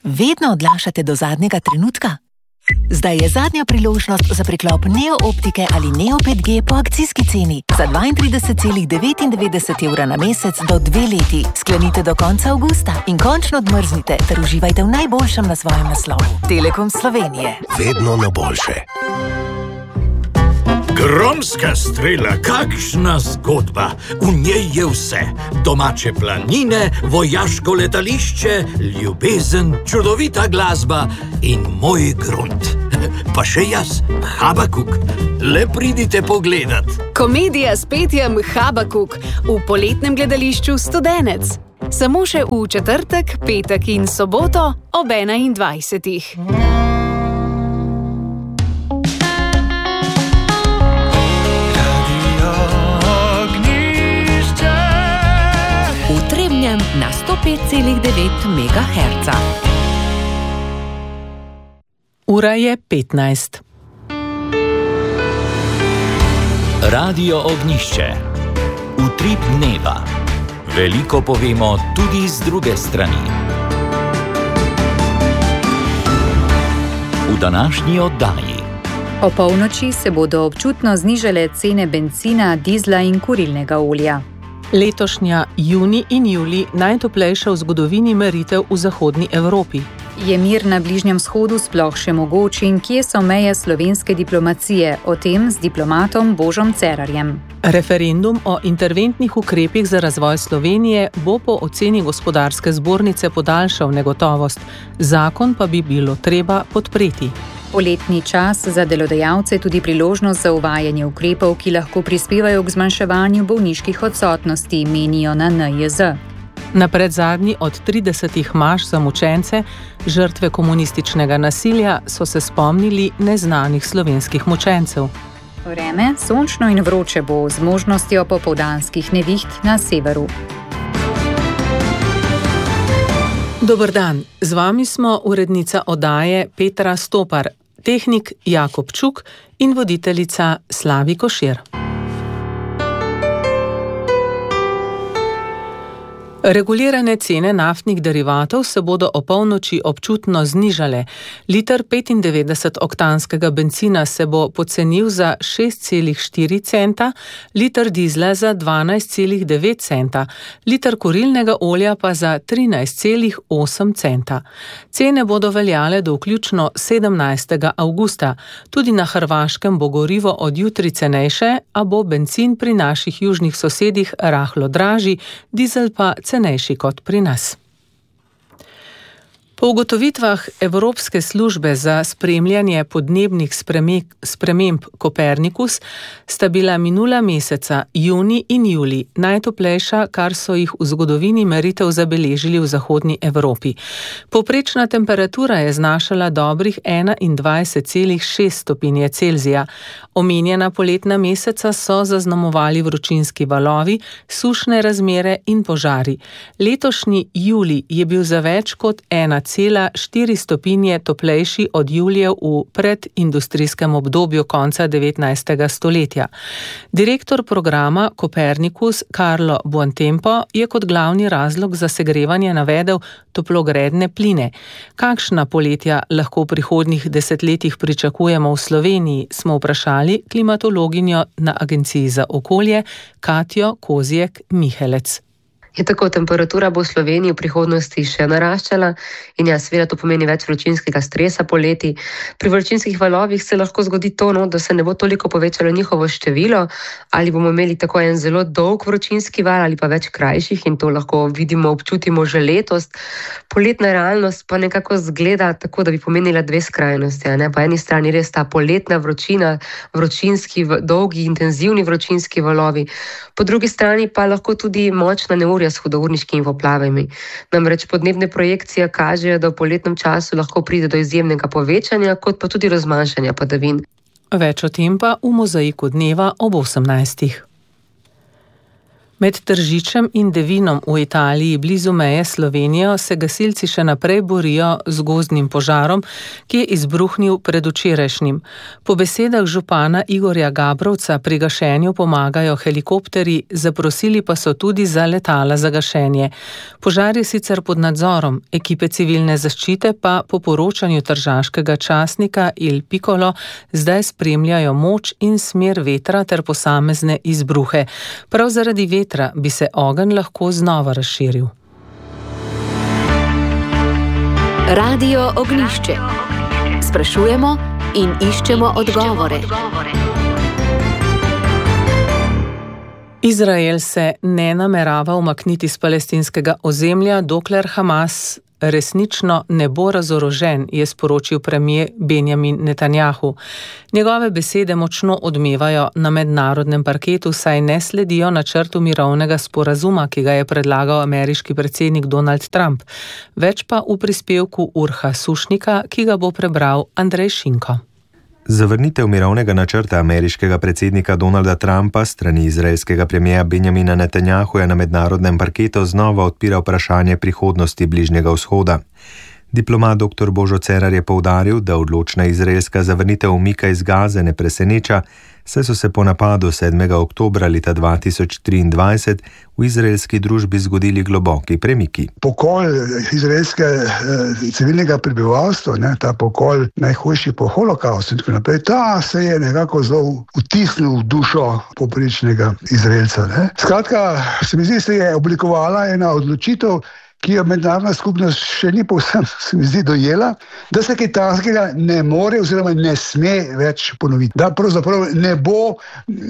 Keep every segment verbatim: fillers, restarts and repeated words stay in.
Vedno odlašate do zadnjega trenutka? Zdaj je zadnja priložnost za priklop Neo optike ali Neo pet G po akcijski ceni za dvaintrideset celih devetindevetdeset evra na mesec do dve leti. Sklenite do konca avgusta in končno odmrznite ter uživajte v najboljšem na svojem naslovu. Telekom Slovenije. Vedno na boljše. Gromska strela, kakšna zgodba! V njej je vse. Domače planine, vojaško letališče, ljubezen, čudovita glasba in moj grunt. Pa še jaz, Habakuk. Le pridite pogledat. Komedija s petjem Habakuk v poletnem gledališču Studenec. Samo še v četrtek, petek in soboto ob enaindvajsetih. Na sto pet celih devet megaherca. Ura je petnajst. Radio Ognjišče. Utrip dneva. Veliko povemo tudi z druge strani. V današnji oddaji. O polnoči se bodo občutno znižale cene bencina, dizla in kurilnega olja. Letošnja junij in julij najtoplejša v zgodovini meritev v zahodni Evropi. Je mir na Bližnjem vzhodu sploh še mogoč in kje so meje slovenske diplomacije? O tem z diplomatom Božom Cerarjem. Referendum o interventnih ukrepih za razvoj Slovenije bo po oceni gospodarske zbornice podaljšal negotovost, zakon pa bi bilo treba podpreti. Poletni čas za delodajalce tudi priložnost za uvajanje ukrepov, ki lahko prispevajo k zmanjševanju bolniških odsotnosti, menijo na N J Z. Na predzadnji od tridesetih maš za mučence, žrtve komunističnega nasilja, so se spomnili neznanih slovenskih mučencev. Vreme sončno in vroče bo z možnostjo popoldanskih neviht na severu. Dober dan, z vami smo urednica oddaje Petra Stopar, tehnik Jakob Čuk in voditeljica Slavi Košir. Regulirane cene naftnih derivatov se bodo o polnoči občutno znižale. Liter petindevetdeset oktanskega bencina se bo pocenil za šest celih štiri centa, liter dizla za dvanajst celih devet centa, liter kurilnega olja pa za trinajst celih osem centa. Cene bodo veljale do vključno sedemnajstega avgusta. Tudi na Hrvaškem bo gorivo od jutri cenejše, a bo bencin pri naših južnih sosedih rahlo dražji, dizel pa cenejši kot pri nas. Po ugotovitvah Evropske službe za spremljanje podnebnih sprememb Kopernikus sta bila minula meseca junij in julij najtoplejša, kar so jih v zgodovini meritev zabeležili v zahodni Evropi. Povprečna temperatura je znašala dobrih enaindvajset celih šest stopinje Celzija. Omenjena poletna meseca so zaznamovali vročinski valovi, sušne razmere in požari. Letošnji julij je bil za več kot ena cela štiri stopinje toplejši od julijev v predindustrijskem obdobju konca devetnajstega stoletja. Direktor programa Kopernikus Carlo Buontempo je kot glavni razlog za segrevanje navedel toplogredne pline. Kakšna poletja lahko v prihodnjih desetletjih pričakujemo v Sloveniji, smo vprašali klimatologinjo na Agenciji za okolje Katjo Kozjek-Mihelec. Je tako, temperatura bo v Sloveniji v prihodnosti še naraščala in ja, seveda to pomeni več vročinskega stresa poleti. Pri vročinskih valovih se lahko zgodi to, no, da se ne bo toliko povečalo njihovo število, ali bomo imeli tako en zelo dolg vročinski val ali pa več krajših in to lahko vidimo, občutimo že letos. Poletna realnost pa nekako zgleda tako, da bi pomenila dve skrajnosti. Ne? Po eni strani res ta poletna vročina, vročinski, dolgi, intenzivni vročinski valovi, po drugi strani pa lahko tudi močna neurja s hudourniškimi poplavami. Namreč podnebne projekcije kažejo, da v poletnem času lahko pride do izjemnega povečanja, kot pa tudi razmanjšanja padavin. Več o tem pa v mozaiku dneva ob osemnajstih. Med Tržičem in Devinom v Italiji blizu meje s Slovenijo se gasilci še naprej borijo z gozdnim požarom, ki je izbruhnil predvčerajšnjim. Po besedah župana Igorja Gabrovca pri gašenju pomagajo helikopterji, zaprosili pa so tudi za letala za gašenje. Požar je sicer pod nadzorom, ekipe civilne zaščite pa po poročanju tržaškega časnika Il Piccolo zdaj spremljajo moč in smer vetra ter posamezne izbruhe. Prav zaradi vetra bi se ogenj lahko znova razširil. Radio Ognjišče. Sprašujemo in iščemo odgovore. Izrael se ne namerava umakniti z palestinskega ozemlja, dokler Hamas resnično ne bo razorožen, je sporočil premier Benjamin Netanjahu. Njegove besede močno odmevajo na mednarodnem parketu, saj ne sledijo načrtu mirovnega sporazuma, ki ga je predlagal ameriški predsednik Donald Trump. Več pa v prispevku Urha Sušnika, ki ga bo prebral Andrej Šinko. Zavrnitev mirovnega načrta ameriškega predsednika Donalda Trumpa strani izraelskega premiera Benjamina Netanjahuja na mednarodnem parketu znova odpira vprašanje prihodnosti Bližnjega vzhoda. Diplomat doktor Božo Cerar je poudaril, da odločna izraelska zavrnitev umika iz Gaze ne preseneča, saj so se po napadu sedmega oktobra leta dva tisoč triindvajset v izraelski družbi zgodili globoki premiki. Pokol izraelskega eh, civilnega prebivalstva, ne, ta pokol najhujši po holokaustu in tako naprej, ta se je nekako zelo vtisnil v dušo povprečnega Izraelca. Ne. Skratka, se mi zdi, se je oblikovala ena odločitev, ki jo mednarodna skupnost še ni povsem, se mi zdi, dojela, da se kaj takega ne more oziroma ne sme več ponoviti. Da pravzaprav ne bo uh,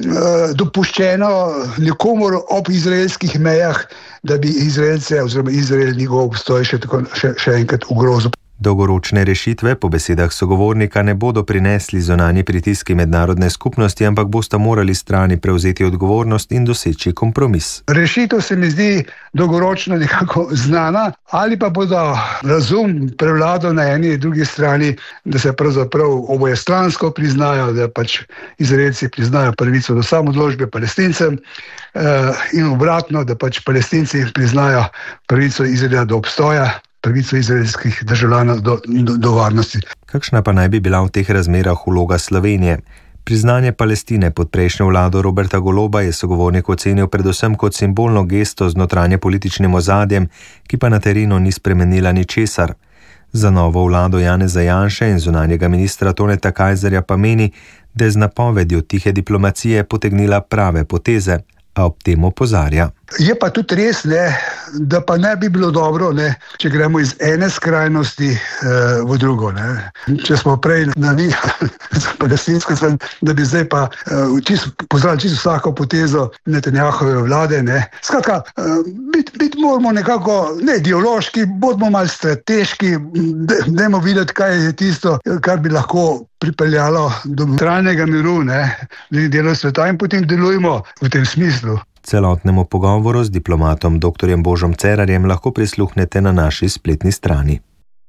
dopuščeno nikomor ob izraelskih mejah, da bi Izraelce oziroma Izrael njegov obstoj še, tako, še, še enkrat ogrozil. Dolgoročne rešitve po besedah sogovornika ne bodo prinesli zunanji pritiski mednarodne skupnosti, ampak bosta morali strani prevzeti odgovornost in doseči kompromis. Rešitev se mi zdi dolgoročno nekako znana, ali pa bodo razum prevladal na eni in drugi strani, da se pravzaprav obojestransko priznajo, da pač Izraelci priznajo pravico do samodložbe Palestincem eh, in obratno, da pač Palestinci priznajo pravico Izraela do obstoja, pravico izraelskih državljanov do, do, do varnosti. Kakšna pa naj bi bila v teh razmerah vloga Slovenije? Priznanje Palestine pod prejšnjo vlado Roberta Goloba je sogovornik ocenil predvsem kot simbolno gesto z notranje političnim ozadjem, ki pa na terenu ni spremenila ničesar. Za novo vlado Janeza Janše in zunanjega ministra Toneta Kajzerja pa meni, da je z napovedjo tihe diplomacije potegnila prave poteze, a ob tem opozarja. Je pa tudi res, ne, da pa ne bi bilo dobro, ne, če gremo iz ene skrajnosti eh, v drugo. Ne. Če smo prej navijali za palestinsko stran, da bi zdaj pa eh, čist, pozdravili čisto vsako potezo Netanjahove vlade. Ne. Skratka, eh, biti bit moramo nekako ne ideološki, bodimo malo strateški, dajmo videti, kaj je tisto, kar bi lahko pripeljalo do trajnega miru, ne, delo sveta in potem delujemo v tem smislu. Celotnemu pogovoru z diplomatom doktorjem Božom Cerarjem lahko prisluhnete na naši spletni strani.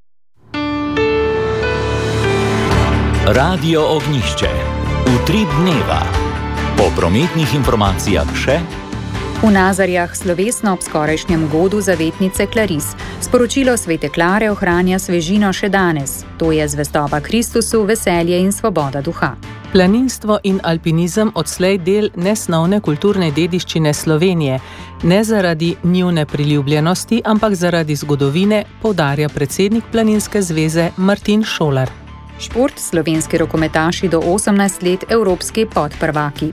Radio Ognjišče. Utrip dneva. Po prometnih informacijah še v Nazarjah slovesno ob skorajšnjem godu zavetnice Klaris. Sporočilo svete Klare ohranja svežino še danes. To je zvestoba Kristusu, veselje in svoboda duha. Planinstvo in alpinizem odslej del nesnovne kulturne dediščine Slovenije, ne zaradi njune priljubljenosti, ampak zaradi zgodovine, poudarja predsednik Planinske zveze Martin Šolar. Šport, slovenski rokometaši do osemnajst let, evropski podprvaki.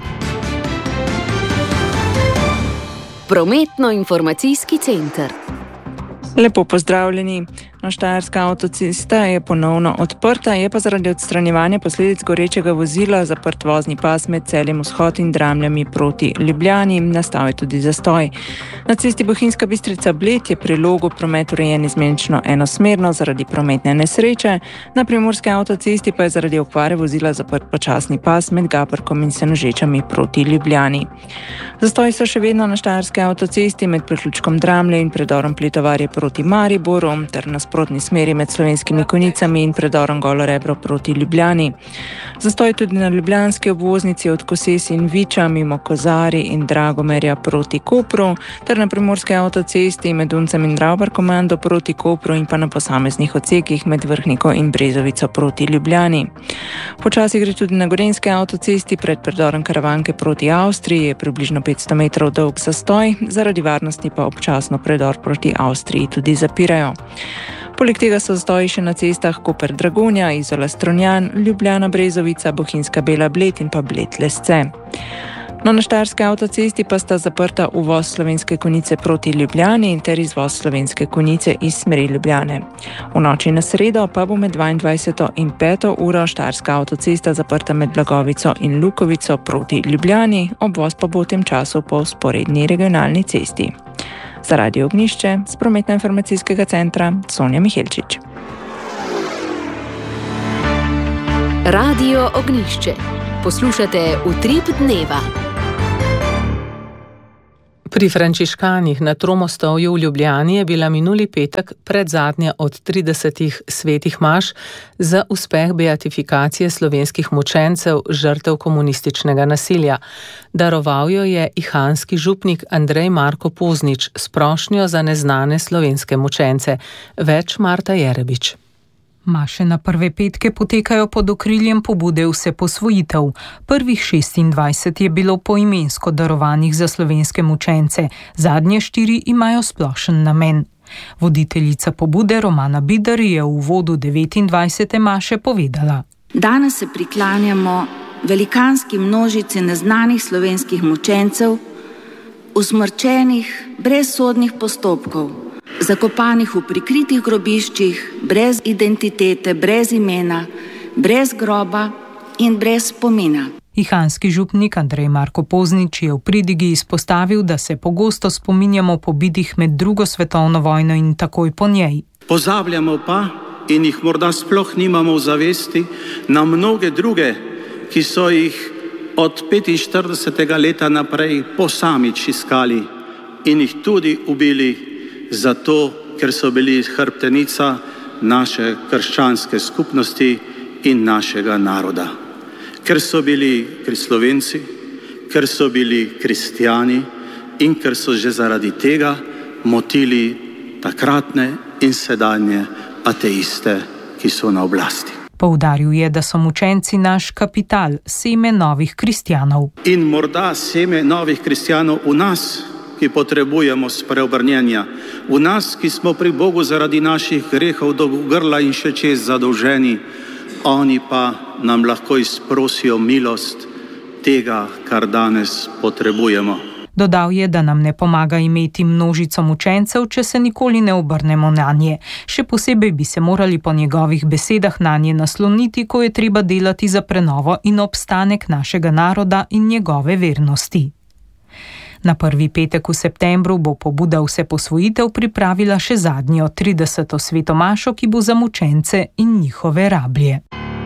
Prometno-informacijski center. Lepo pozdravljeni. No, Štajerska avtocesta je ponovno odprta, je pa zaradi odstranjevanja posledic gorečega vozila zaprt vozni pas med Celjem vzhod in Dramljami proti Ljubljani. Nastal je tudi zastoj. Na cesti Bohinjska Bistrica-Bled je pri Logu promet urejen izmenično enosmerno zaradi prometne nesreče. Na primorski avtocesti pa je zaradi okvare vozila zaprt počasni pas med Gabrkom in Senožečami proti Ljubljani. Zastoji so še vedno na Štajerski avtocesti med priključkom Dramlje in predorom Pletovarje proti proti Mariboru ter nasprotni smeri med Slovenskimi Konjicami in predorom Golo Rebro proti Ljubljani. Zastoj tudi na ljubljanski obvoznici od Koses in Viča mimo Kozari in Dragomerja proti Kopru ter na primorski avtocesti med Uncem in Dravbar-Komando proti Kopru in pa na posameznih odsekih med Vrhniko in Brezovico proti Ljubljani. Počasi gre tudi na gorenjski avtocesti pred predorom Karavanke proti Avstriji, je približno petsto metrov dolg zastoj, zaradi varnosti pa občasno predor proti Avstriji tudi zapirajo. Poleg tega so zastoji še na cestah Koper-Dragonja, Izola-Strunjan, Ljubljana-Brezovica, Bohinjska Bela-Bled in pa Bled-Lesce. No, na štajerski avtocesti pa sta zaprta uvoz Slovenske Konjice proti Ljubljani ter izvoz Slovenske Konjice iz smeri Ljubljane. V noči na sredo pa bo med dvaindvajseto in peto uro štajerska avtocesta zaprta med Blagovico in Lukovico proti Ljubljani, obvoz pa bo v tem času po vzporedni regionalni cesti. Za Radio Ognjišče z prometno-informacijskega centra Sonja Mihelčič. Radio Ognjišče. Poslušate Utrip dneva. Pri frančiškanih na Tromostovju v Ljubljani je bila minuli petek predzadnja od tridesetih svetih maš za uspeh beatifikacije slovenskih mučencev žrtev komunističnega nasilja. Daroval jo je ihanski župnik Andrej Marko Poznič s prošnjo za neznane slovenske mučence. Več Marta Jerebič. Maše na prve petke potekajo pod okriljem pobude Vseposvojitev. Prvih šestindvajset je bilo poimensko darovanih za slovenske mučence, zadnje štiri imajo splošen namen. Voditeljica pobude Romana Bidar je v uvodu devetindvajsete maše povedala. Danes se priklanjamo velikanski množici neznanih slovenskih mučencev, usmrčenih brez sodnih postopkov, zakopanih v prikritih grobiščih, brez identitete, brez imena, brez groba in brez spomina. Ihanski župnik Andrej Marko Poznič je v pridigi izpostavil, da se pogosto spominjamo pobitih med drugo svetovno vojno in takoj po njej. Pozabljamo pa, in jih morda sploh nimamo v zavesti, na mnoge druge, ki so jih od petinštiridesetega leta naprej posamič iskali in jih tudi ubili, zato, ker so bili hrbtenica naše krščanske skupnosti in našega naroda. Ker so bili Slovenci, ker so bili kristjani in ker so že zaradi tega motili takratne in sedanje ateiste, ki so na oblasti. Poudaril je, da so mučenci naš kapital, seme novih kristjanov. In morda seme novih kristjanov v nas, ki potrebujemo spreobrnjenja, v nas, ki smo pri Bogu zaradi naših grehov do grla in še čez zadolženi, oni pa nam lahko izprosijo milost tega, kar danes potrebujemo. Dodal je, da nam ne pomaga imeti množico mučencev, če se nikoli ne obrnemo na nje. Še posebej bi se morali po njegovih besedah na nje nasloniti, ko je treba delati za prenovo in obstanek našega naroda in njegove vernosti. Na prvi petek v septembru bo pobuda Vseposvojitev pripravila še zadnjo trideseto svetomašo, ki bo za mučence in njihove rablje.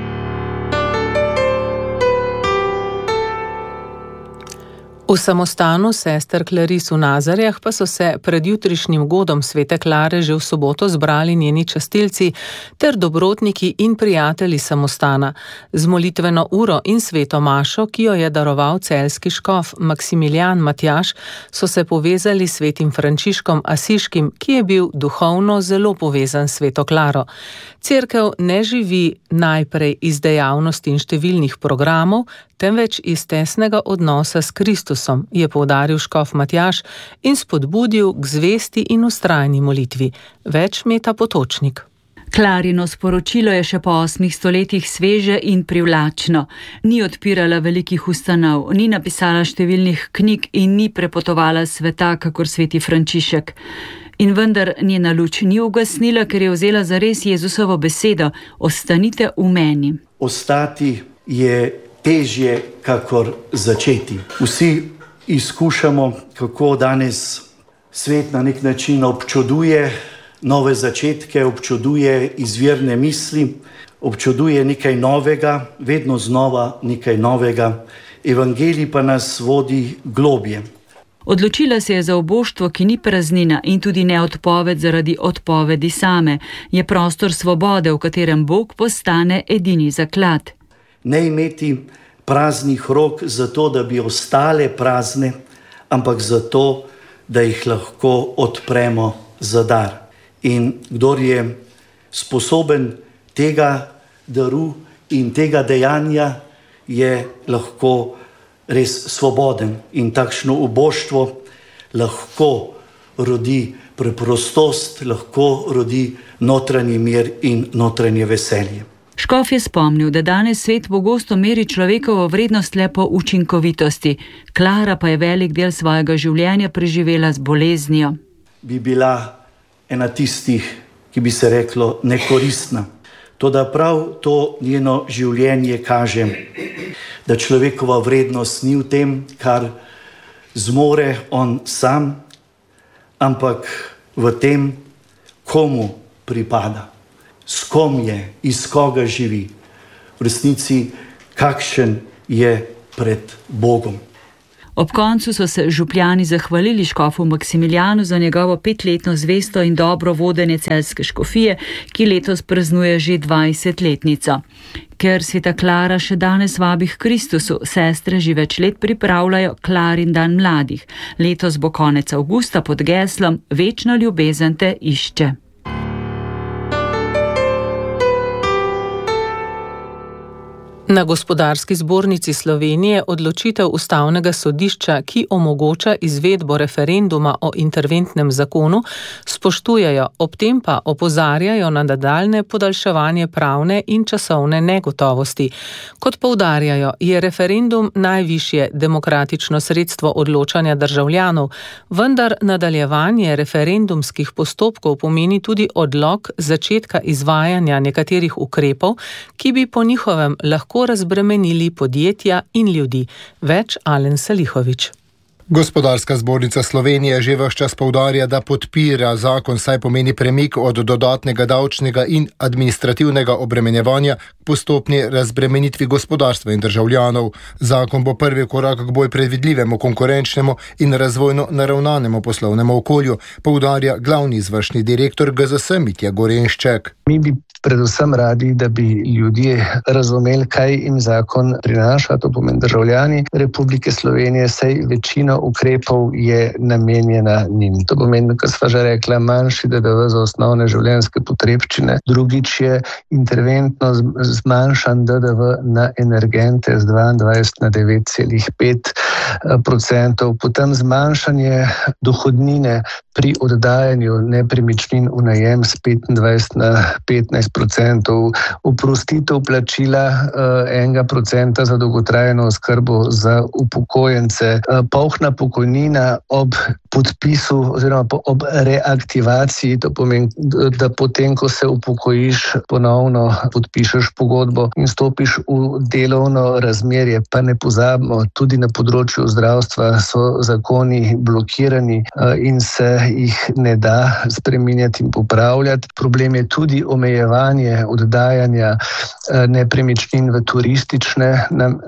V samostanu sester Claris v Nazarjah pa so se pred jutrišnjim godom svete Klare že v soboto zbrali njeni častilci ter dobrotniki in prijatelji samostana. Z molitveno uro in sveto mašo, ki jo je daroval celjski škof Maksimilijan Matjaž, so se povezali s svetim Frančiškom Asiškim, ki je bil duhovno zelo povezan s sveto Klaro. Cerkev ne živi najprej iz dejavnosti in številnih programov, temveč iz tesnega odnosa s Kristusom, je poudaril škof Matjaž in spodbudil k zvesti in vztrajni molitvi. Več Meta Potočnik. Klarino sporočilo je še po osmih stoletjih sveže in privlačno. Ni odpirala velikih ustanov, ni napisala številnih knjig in ni prepotovala sveta, kakor sveti Frančišek. In vendar njena luč ni ugasnila, ker je vzela zares Jezusovo besedo: ostanite v meni. Ostati je težje, kakor začeti. Vsi izkušamo, kako danes svet na nek način občuduje nove začetke, občuduje izvirne misli, občuduje nekaj novega, vedno znova nekaj novega. Evangelij pa nas vodi globje. Odločila se je za oboštvo, ki ni praznina in tudi ne odpoved zaradi odpovedi same. Je prostor svobode, v katerem Bog postane edini zaklad. Ne imeti praznih rok zato, da bi ostale prazne, ampak zato, da jih lahko odpremo za dar. In kdor je sposoben tega daru in tega dejanja, je lahko res svoboden. In takšno oboštvo lahko rodi preprostost, lahko rodi notranji mir in notranje veselje. Škof je spomnil, da danes svet pogosto meri človekovo vrednost le po učinkovitosti. Klara pa je velik del svojega življenja preživela z boleznijo. Bi bila ena tistih, ki bi se reklo nekoristna. Toda prav to njeno življenje kaže, da človekova vrednost ni v tem, kar zmore on sam, ampak v tem, komu pripada. S kom je, iz koga živi, v resnici kakšen je pred Bogom. Ob koncu so se župljani zahvalili škofu Maksimilijanu za njegovo petletno zvesto in dobro vodenje celjske škofije, ki letos praznuje že dvajsetletnico. Ker sveta Klara še danes vabi k Kristusu, sestre že več let pripravljajo Klarin dan mladih. Letos bo konec avgusta pod geslom Večna ljubezen te išče. Na Gospodarski zbornici Slovenije odločitev Ustavnega sodišča, ki omogoča izvedbo referenduma o interventnem zakonu, spoštujejo, ob tem pa opozarjajo na nadaljnje podaljševanje pravne in časovne negotovosti. Kot poudarjajo, je referendum najvišje demokratično sredstvo odločanja državljanov, vendar nadaljevanje referendumskih postopkov pomeni tudi odlog začetka izvajanja nekaterih ukrepov, ki bi po njihovem lahko razbremenili podjetja in ljudi. Več Alen Salihovič. Gospodarska zbornica Slovenije že ves čas poudarja, da podpira zakon, saj pomeni premik od dodatnega davčnega in administrativnega obremenjevanja k postopni razbremenitvi gospodarstva in državljanov. Zakon bo prvi korak k bolj predvidljivemu, konkurenčnemu in razvojno naravnanemu poslovnemu okolju, poudarja glavni izvršni direktor G Z S Mitja Gorenšček. Mi bi predvsem radi, da bi ljudje razumeli, kaj jim zakon prinaša, to pomeni državljani Republike Slovenije, saj večina ukrepov je namenjena njim. To pomeni, kot sva že rekla, manjši D D V za osnovne življenjske potrebščine. Drugič je interventno zmanjšan D D V na energente z dvaindvajset na devet celih pet odstotkov. Potem zmanjšanje dohodnine pri oddajanju nepremičnin v najem z petindvajset na petnajst odstotkov. Oprostitev plačila enega procenta za dolgotrajno oskrbo za upokojence. Polhna pokojnina ob podpisu oziroma ob reaktivaciji, to pomeni, da potem, ko se upokojiš, ponovno podpišeš pogodbo in stopiš v delovno razmerje. Pa ne pozabimo, tudi na področju zdravstva so zakoni blokirani in se jih ne da spreminjati in popravljati. Problem je tudi omejevanje oddajanja nepremičnin v turistične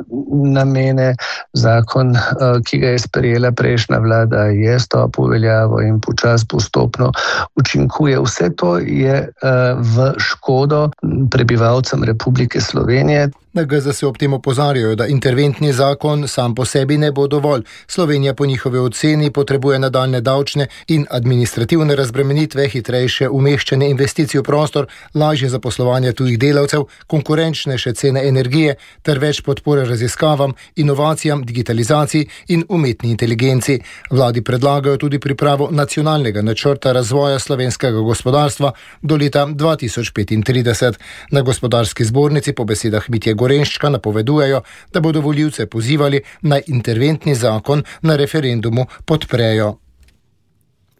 namene. Zakon, ki ga je sprejela prejšnja vlada, je stopil v veljavo in počasi postopno učinkuje. Vse to je v škodo prebivalcem Republike Slovenije. Na G Z S ob tem opozarjajo, da interventni zakon sam po sebi ne bo dovolj. Slovenija po njihovi oceni potrebuje nadaljne davčne in administrativne razbremenitve, hitrejše umeščanje investicij v prostor, lažje zaposlovanje tujih delavcev, konkurenčnejše cene energije ter več podpore raziskavam, inovacijam, digitalizaciji in umetni inteligenci. Vladi predlagajo tudi pripravo nacionalnega načrta razvoja slovenskega gospodarstva do leta dva tisoč petintrideset. Na Gospodarski zbornici po besedah Mitje Gorenščka napovedujejo, da bodo volivce pozivali, naj interventni zakon na referendumu podprejo.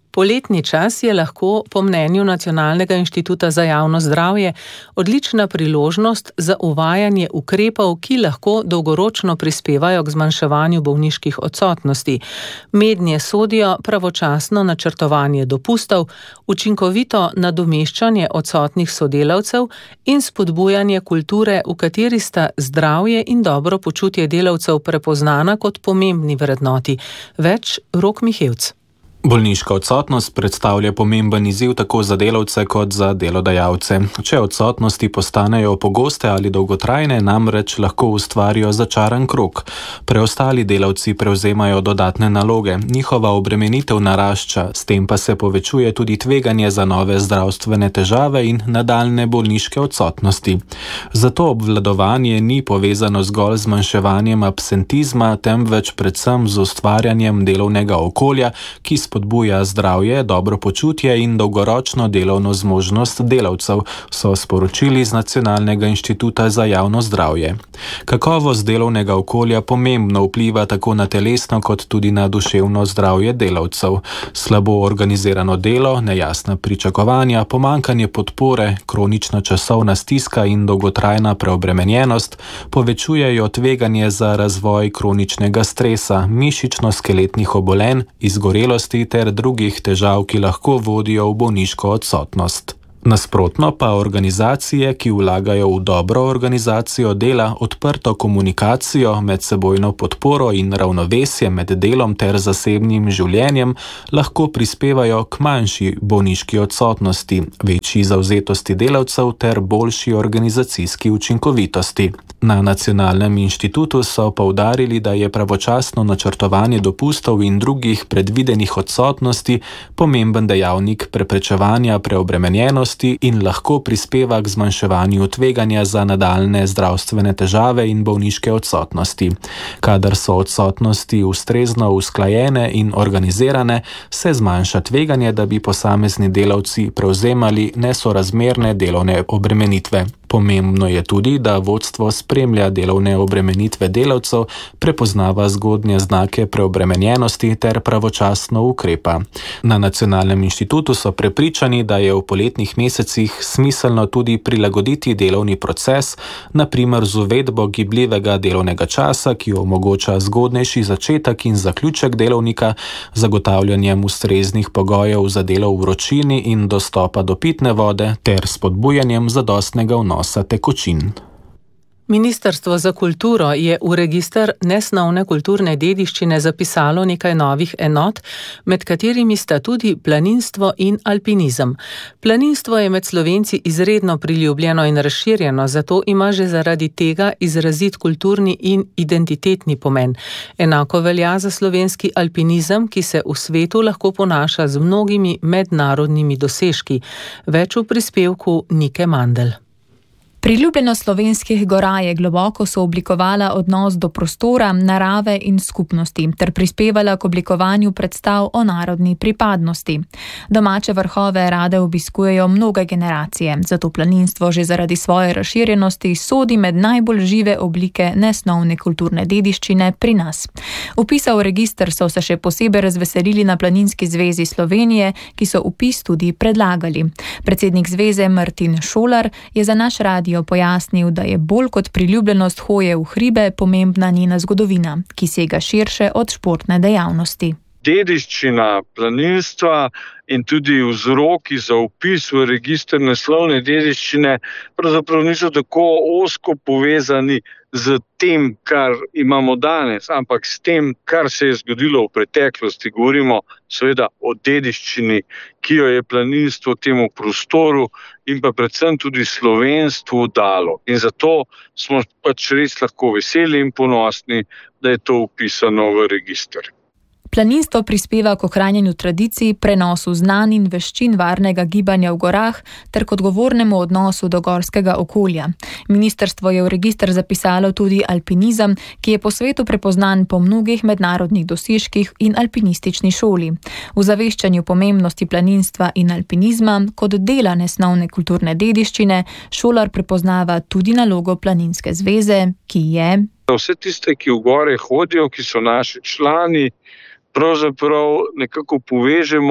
Poletni čas je lahko, po mnenju Nacionalnega inštituta za javno zdravje, odlična priložnost za uvajanje ukrepov, ki lahko dolgoročno prispevajo k zmanjševanju bolniških odsotnosti. Mednje sodijo pravočasno načrtovanje dopustov, učinkovito nadomeščanje odsotnih sodelavcev in spodbujanje kulture, v kateri sta zdravje in dobro počutje delavcev prepoznana kot pomembni vrednoti. Več Rok Mihevc. Bolniška odsotnost predstavlja pomemben izziv tako za delavce kot za delodajalce. Če odsotnosti postanejo pogoste ali dolgotrajne, namreč lahko ustvarijo začaran krog. Preostali delavci prevzemajo dodatne naloge, njihova obremenitev narašča, s tem pa se povečuje tudi tveganje za nove zdravstvene težave in nadaljne bolniške odsotnosti. Zato obvladovanje ni povezano zgolj z zmanjševanjem absentizma, temveč predvsem z ustvarjanjem delovnega okolja, ki spodbuja zdravje, dobro počutje in dolgoročno delovno zmožnost delavcev, so sporočili z Nacionalnega inštituta za javno zdravje. Kakovost delovnega okolja pomembno vpliva tako na telesno kot tudi na duševno zdravje delavcev. Slabo organizirano delo, nejasna pričakovanja, pomanjkanje podpore, kronična časovna stiska in dolgotrajna preobremenjenost povečujejo tveganje za razvoj kroničnega stresa, mišično-skeletnih obolenj, izgorelosti ter drugih težav, ki lahko vodijo v bolniško odsotnost. Nasprotno pa organizacije, ki vlagajo v dobro organizacijo dela, odprto komunikacijo, medsebojno podporo in ravnovesje med delom ter zasebnim življenjem, lahko prispevajo k manjši bolniški odsotnosti, večji zavzetosti delavcev ter boljši organizacijski učinkovitosti. Na Nacionalnem inštitutu so poudarili, da je pravočasno načrtovanje dopustov in drugih predvidenih odsotnosti pomemben dejavnik preprečevanja preobremenjenosti in lahko prispeva k zmanjševanju tveganja za nadaljne zdravstvene težave in bolniške odsotnosti. Kadar so odsotnosti ustrezno usklajene in organizirane, se zmanjša tveganje, da bi posamezni delavci prevzemali nesorazmerne delovne obremenitve. Pomembno je tudi, da vodstvo spremlja delovne obremenitve delavcev, prepoznava zgodnje znake preobremenjenosti ter pravočasno ukrepa. Na Nacionalnem inštitutu so prepričani, da je v poletnih mesecih smiselno tudi prilagoditi delovni proces, na primer z uvedbo gibljivega delovnega časa, ki omogoča zgodnejši začetek in zaključek delovnika, zagotavljanjem ustreznih pogojev za delo v vročini in dostopa do pitne vode ter spodbujanjem zadostnega vnosa tekočin. Ministrstvo za kulturo je v register nesnovne kulturne dediščine zapisalo nekaj novih enot, med katerimi sta tudi planinstvo in alpinizem. Planinstvo je med Slovenci izredno priljubljeno in razširjeno, zato ima že zaradi tega izrazit kulturni in identitetni pomen. Enako velja za slovenski alpinizem, ki se v svetu lahko ponaša z mnogimi mednarodnimi dosežki. Več v prispevku Nike Mandl. Priljubljenost slovenskih gora je globoko sooblikovala odnos do prostora, narave in skupnosti ter prispevala k oblikovanju predstav o narodni pripadnosti. Domače vrhove rade obiskujejo mnoge generacije, zato planinstvo že zaradi svoje razširjenosti sodi med najbolj žive oblike nesnovne kulturne dediščine pri nas. Vpisa v register so se še posebej razveselili na Planinski zvezi Slovenije, ki so vpis tudi predlagali. Predsednik zveze Martin Šolar je za naš radio pojasnil, da je bolj kot priljubljenost hoje v hribe pomembna njena zgodovina, ki sega širše od športne dejavnosti. Dediščina planinstva in tudi vzroki za vpis v register nesnovne dediščine pravzaprav niso tako ozko povezani z tem, kar imamo danes, ampak s tem, kar se je zgodilo v preteklosti. Govorimo seveda o dediščini, ki jo je planinstvo temu prostoru in pa predvsem tudi slovenstvu dalo. In zato smo pač res lahko veseli in ponosni, da je to vpisano v register. Planinstvo prispeva k ohranjanju tradicij, prenosu znanj in veščin varnega gibanja v gorah ter k odgovornemu odnosu do gorskega okolja. Ministrstvo je v register zapisalo tudi alpinizem, ki je po svetu prepoznan po mnogih mednarodnih dosežkih in alpinistični šoli. V zaveščanju pomembnosti planinstva in alpinizma kot dela nesnovne kulturne dediščine Šolar prepoznava tudi nalogo Planinske zveze, ki je vse tiste, ki v gore hodijo, ki so naši člani, pravzaprav nekako povežemo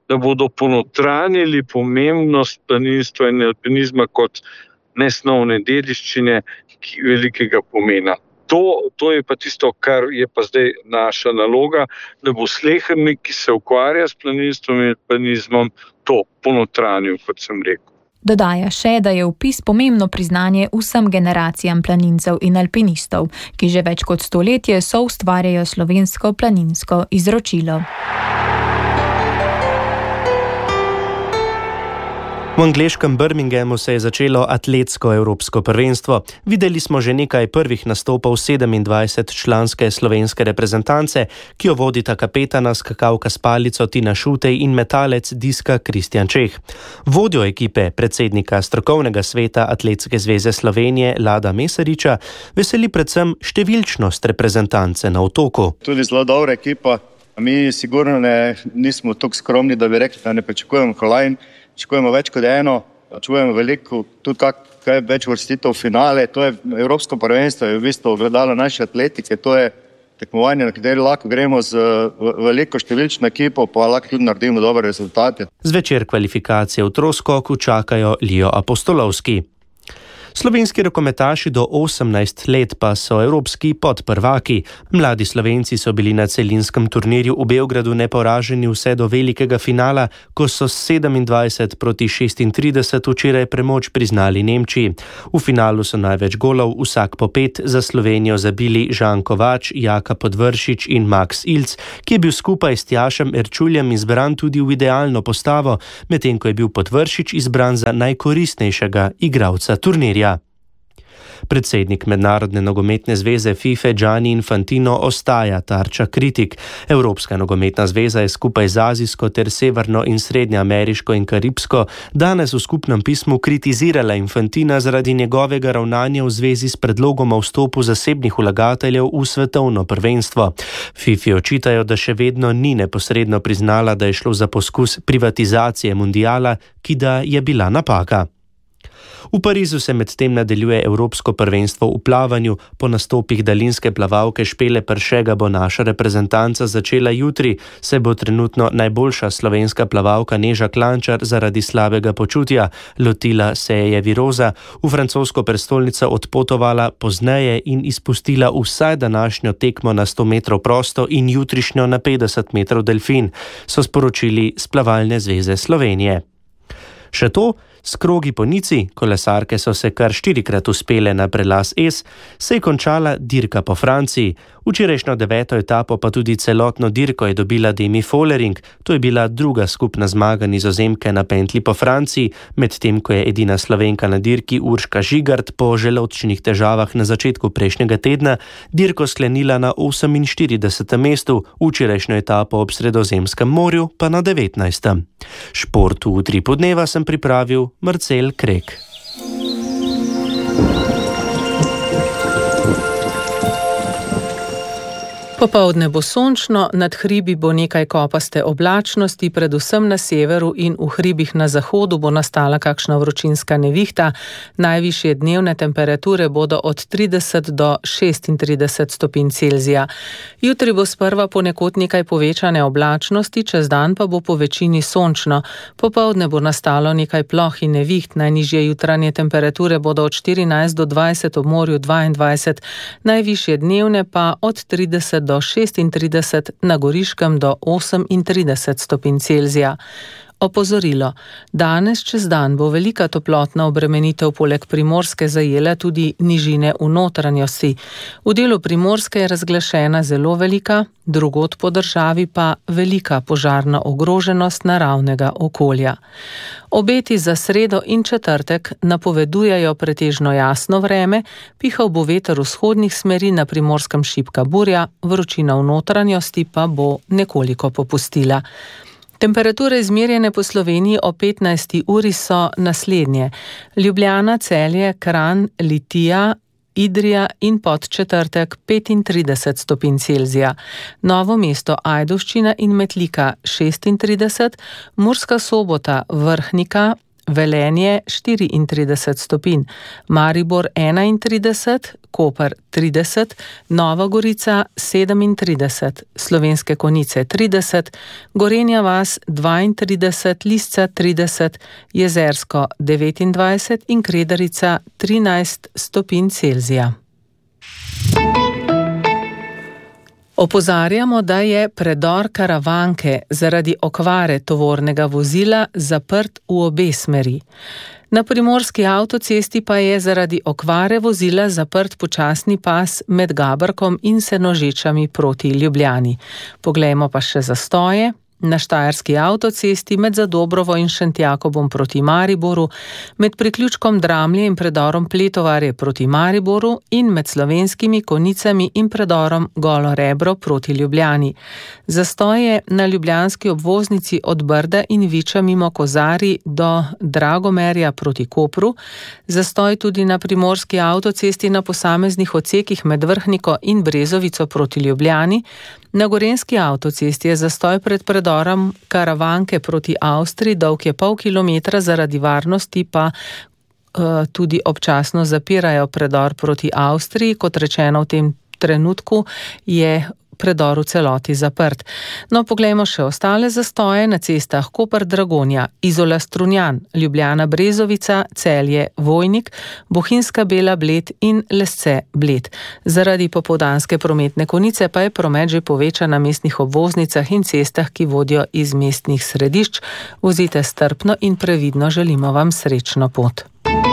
da bodo ponotranjili pomembnost planinstva in alpinizma kot nesnovne dediščine velikega pomena. To, to je pa tisto, kar je pa zdaj naša naloga, da bo slehernik, ki se ukvarja s planinstvom in alpinizmom, to ponotranil, kot sem rekel. Dodaja še, da je vpis pomembno priznanje vsem generacijam planincev in alpinistov, ki že več kot stoletje soustvarjajo slovensko planinsko izročilo. V angleškem Birminghamu se je začelo atletsko evropsko prvenstvo. Videli smo že nekaj prvih nastopov sedemindvajsetčlanske slovenske reprezentance, ki jo vodita kapetana skakalka s palico Tina Šutej in metalec diska Kristjan Čeh. Vodjo ekipe, predsednika strokovnega sveta Atletske zveze Slovenije Lada Mesariča, veseli predvsem številčnost reprezentance na otoku. Tudi zelo dobra ekipa. Mi sigurno ne, nismo toliko skromni, da bi rekli, da ne pričakujemo kolajn. Čakujemo več kot eno, čujemo veliko, tudi kak, kaj več vrstitev v finale. To je evropsko prvenstvo, je v bistvu ogledalo naše atletike, to je tekmovanje, na kateri lahko gremo z veliko številčno ekipo, pa lahko tudi naredimo dobre rezultate. Zvečer kvalifikacije v troskoku čakajo Lijo Apostolovski. Slovenski rokometaši do osemnajst let pa so evropski podprvaki. Mladi Slovenci so bili na celinskem turnirju v Beogradu neporaženi vse do velikega finala, ko so s sedemindvajset proti šestintrideset včeraj premoč priznali Nemčiji. V finalu so največ golov, vsak po pet, za Slovenijo zabili Žan Kovač, Jaka Podvršič in Max Ilc, ki je bil skupaj s Tjašem Erčuljem izbran tudi v idealno postavo, medtem ko je bil Podvršič izbran za najkoristnejšega igralca turnirja. Predsednik Mednarodne nogometne zveze FIFA Gianni Infantino ostaja tarča kritik. Evropska nogometna zveza je skupaj z azijsko ter severno in srednjeameriško in karibsko danes v skupnem pismu kritizirala Infantina zaradi njegovega ravnanja v zvezi s predlogom o vstopu zasebnih vlagateljev v svetovno prvenstvo. FIFA očitajo, da še vedno ni neposredno priznala, da je šlo za poskus privatizacije mundiala, ki da je bila napaka. V Parizu se medtem nadaljuje Evropsko prvenstvo v plavanju. Po nastopih daljinske plavalke Špele Peršega bo naša reprezentanca začela jutri, se bo trenutno najboljša slovenska plavalka Neža Klančar zaradi slabega počutja lotila se je viroza, v francosko prestolnico odpotovala pozneje in izpustila vsaj današnjo tekmo na sto metrov prosto in jutrišnjo na petdeset metrov delfin, so sporočili s Plavalne zveze Slovenije. Še to, s krogi po Nici, kolesarke so se kar štirikrat uspele na prelaz S, se je končala dirka po Franciji. Včerajšnjo deveto etapo pa tudi celotno dirko je dobila Demi Vollering. To je bila druga skupna zmaga Nizozemke na pentlji po Franciji, medtem ko je edina Slovenka na dirki Urška Žigart po želodčnih težavah na začetku prejšnjega tedna dirko sklenila na oseminštiridesetem mestu, včerajšnjo etapo ob Sredozemskem morju pa na devetnajstem. Šport v Utripu dneva sem pripravil Marcel Krek. Popoldne bo sončno, nad hribi bo nekaj kopaste oblačnosti, predvsem na severu in v hribih na zahodu bo nastala kakšna vročinska nevihta. Najvišje dnevne temperature bodo od trideset do šestintrideset stopinj Celzija. Jutri bo sprva ponekod nekaj povečane oblačnosti, čez dan pa bo po večini sončno. Popoldne bo nastalo nekaj ploh in neviht, najnižje jutranje temperature bodo od štirinajst do dvajset, ob morju dvaindvajset, najvišje dnevne pa od trideset do šestintrideset, na Goriškem do osemintrideset stopinj Celzija. Opozorilo. Danes čez dan bo velika toplotna obremenitev poleg Primorske zajela tudi nižine v notranjosti. V delu Primorske je razglašena zelo velika, drugod po državi pa velika požarna ogroženost naravnega okolja. Obeti za sredo in četrtek napovedujejo pretežno jasno vreme, pihal bo veter vzhodnih smeri, na Primorskem šibka burja, vročina v notranjosti pa bo nekoliko popustila. Temperature izmerjene po Sloveniji o petnajsti uri so naslednje. Ljubljana, Celje, Kranj, Litija, Idrija in Podčetrtek petintrideset stopinj Celzija. Novo mesto, Ajdovščina in Metlika šestintrideset, Murska Sobota, Vrhnika, Velenje štiriintrideset stopinj, Maribor enaintrideset, Koper trideset, Nova Gorica sedemintrideset, Slovenske Konjice trideset, Gorenja vas dvaintrideset, Lisca trideset, Jezersko devetindvajset in Kredarica trinajst stopinj Celzija. Opozarjamo, da je predor Karavanke zaradi okvare tovornega vozila zaprt v obe smeri. Na primorski avtocesti pa je zaradi okvare vozila zaprt počasni pas med Gabrkom in Senožečami proti Ljubljani. Poglejmo pa še zastoje. Na štajerski avtocesti med Zadobrovo in Šentjakobom proti Mariboru, med priključkom Dramlje in predorom Pletovarje proti Mariboru in med Slovenskimi Konjicami in predorom Golo Rebro proti Ljubljani. Zastoje na ljubljanski obvoznici od Brda in Viča mimo Kozari do Dragomerja proti Kopru, zastoj tudi na primorski avtocesti na posameznih odsekih med Vrhniko in Brezovico proti Ljubljani. Na gorenjski avtocesti je zastoj pred predorom Karavanke proti Avstriji, dolg je pol kilometra, zaradi varnosti pa uh, tudi občasno zapirajo predor proti Avstriji. Kot rečeno, v tem trenutku je predor v celoti zaprt. No, poglejmo še ostale zastoje na cestah Koper-Dragonja, Izola-Strunjan, Ljubljana-Brezovica, Celje-Vojnik, Bohinjska Bela-Bled in Lesce-Bled. Zaradi popoldanske prometne konice pa je promet že povečan na mestnih obvoznicah in cestah, ki vodijo iz mestnih središč. Vozite strpno in previdno, želimo vam srečno pot.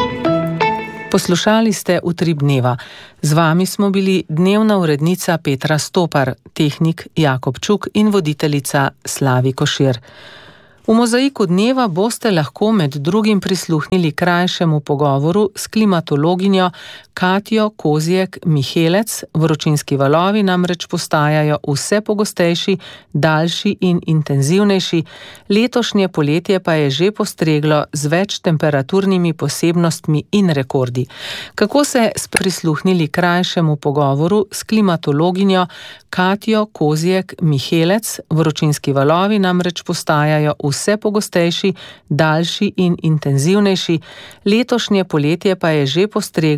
Poslušali ste Utrip dneva. Z vami smo bili dnevna urednica Petra Stopar, tehnik Jakob Čuk in voditeljica Slavi Košir. V mozaiku dneva boste lahko med drugim prisluhnili krajšemu pogovoru s klimatologinjo Katjo Kozjek-Mihelec. Vročinski valovi namreč postajajo vse pogostejši, daljši in intenzivnejši. Letošnje poletje pa je že postreglo z več temperaturnimi posebnostmi in rekordi. Kako se prisluhnili krajšemu pogovoru s klimatologinjo Katjo Kozjek-Mihelec? Vročinski valovi namreč postajajo vse pogostejši, daljši in intenzivnejši. Letošnje poletje pa je že postreglo